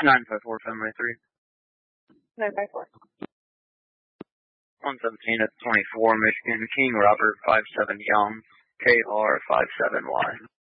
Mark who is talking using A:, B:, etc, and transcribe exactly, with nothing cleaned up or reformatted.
A: nine five four, family three.
B: nine five four.
A: one seventeen at twenty-four, Michigan, King Robert five seven Young, K R five seven Y.